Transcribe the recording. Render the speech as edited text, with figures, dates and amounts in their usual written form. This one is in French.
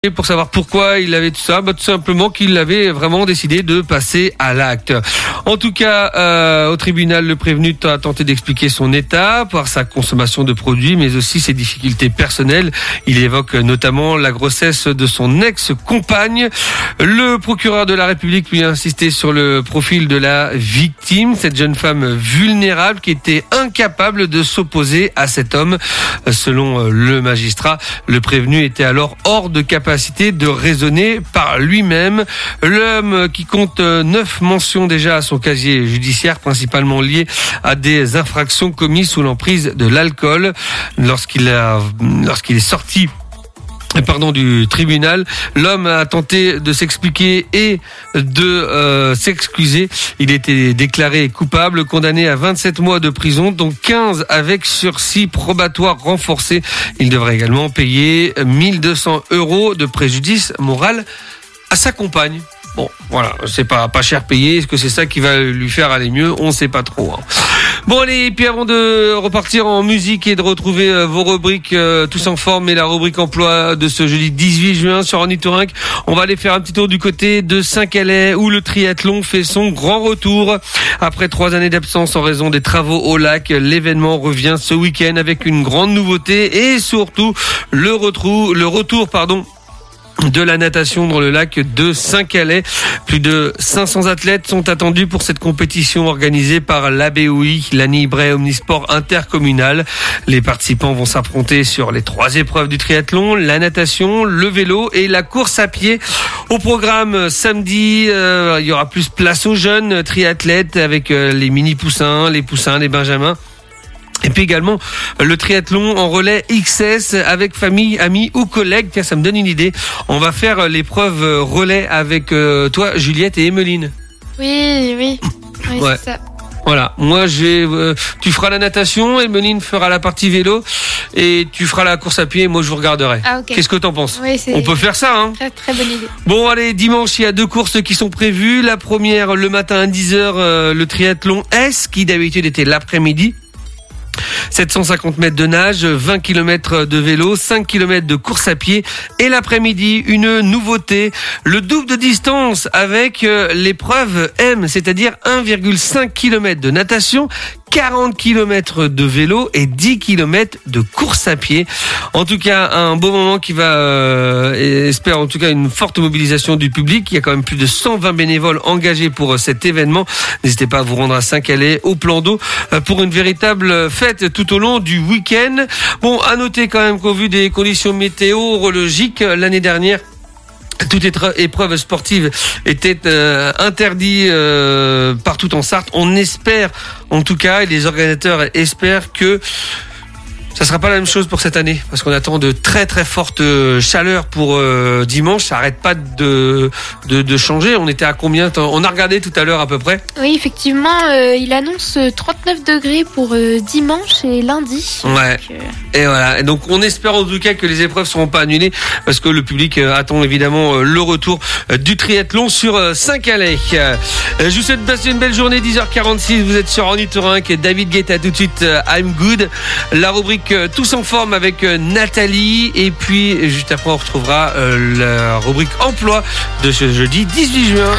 Et pour savoir pourquoi il avait tout ça, tout simplement qu'il avait vraiment décidé de passer à l'acte. En tout cas, au tribunal, le prévenu a tenté d'expliquer son état, par sa consommation de produits, mais aussi ses difficultés personnelles. Il évoque notamment la grossesse de son ex-compagne. Le procureur de la République lui a insisté sur le profil de la victime, cette jeune femme vulnérable qui était incapable de s'opposer à cet homme. Selon le magistrat, le prévenu était alors hors de capacité de raisonner par lui-même. L'homme qui compte 9 mentions déjà à son casier judiciaire, principalement liées à des infractions commises sous l'emprise de l'alcool. Lorsqu'il est sorti du tribunal, l'homme a tenté de s'expliquer et de s'excuser. Il était déclaré coupable, condamné à 27 mois de prison, dont 15 avec sursis probatoire renforcé. Il devrait également payer 1 200 € de préjudice moral à sa compagne. Bon, voilà, c'est pas cher payé. Est-ce que c'est ça qui va lui faire aller mieux? On sait pas trop. Bon, allez, et puis avant de repartir en musique et de retrouver vos rubriques tous en forme et la rubrique emploi de ce jeudi 18 juin sur Ornithorynque, on va aller faire un petit tour du côté de Saint-Calais où le triathlon fait son grand retour. Après 3 années d'absence en raison des travaux au lac, l'événement revient ce week-end avec une grande nouveauté et surtout le retour de la natation dans le lac de Saint-Calais. Plus de 500 athlètes sont attendus pour cette compétition organisée par l'ABOI, l'Anibré Omnisport Intercommunal. Les participants vont s'affronter sur les 3 épreuves du triathlon, la natation, le vélo et la course à pied. Au programme samedi, il y aura plus place aux jeunes triathlètes avec les mini-poussins, les benjamins. Et puis également le triathlon en relais XS avec famille, amis ou collègues. Tiens, ça me donne une idée. On va faire l'épreuve relais avec toi, Juliette et Emeline. Oui, ouais. C'est ça. Voilà, moi tu feras la natation, Emeline fera la partie vélo et tu feras la course à pied et moi je vous regarderai. Ah, okay. Qu'est-ce que t'en penses? Oui, on peut faire ça, hein? Très, très bonne idée. Bon, allez, dimanche, il y a 2 courses qui sont prévues. La première, le matin à 10h, le triathlon S, qui d'habitude était l'après-midi. 750 mètres de nage, 20 km de vélo, 5 km de course à pied et l'après-midi, une nouveauté, le double de distance avec l'épreuve M, c'est-à-dire 1,5 km de natation, 40 km de vélo et 10 km de course à pied. En tout cas, un beau moment qui va, espère en tout cas une forte mobilisation du public. Il y a quand même plus de 120 bénévoles engagés pour cet événement. N'hésitez pas à vous rendre à Saint-Calais, au plan d'eau, pour une véritable fête tout au long du week-end. Bon, à noter quand même qu'au vu des conditions météorologiques, l'année dernière, toute épreuve sportive était interdite partout en Sarthe. On espère, en tout cas, et les organisateurs espèrent que ça sera pas la même chose pour cette année, parce qu'on attend de très très fortes chaleurs pour dimanche. Ça arrête pas de changer. On était à combien? On a regardé tout à l'heure à peu près. Oui, effectivement, il annonce 39 degrés pour dimanche et lundi. Ouais. Et voilà. Et donc on espère en tout cas que les épreuves seront pas annulées, parce que le public attend évidemment le retour du triathlon sur Saint-Calais. Je vous souhaite de passer une belle journée. 10h46, vous êtes sur Ornithorynque et David Guetta tout de suite. I'm Good. La rubrique Tous en forme avec Nathalie, et puis juste après on retrouvera la rubrique emploi de ce jeudi 18 juin.